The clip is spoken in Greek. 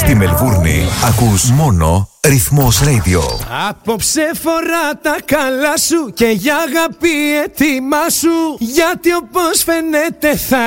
Στη Μελβούρνη ακούς μόνο Ρυθμός Radio. Απόψε φορά τα καλά σου και για αγάπη ετοιμά σου, γιατί όπως φαίνεται θα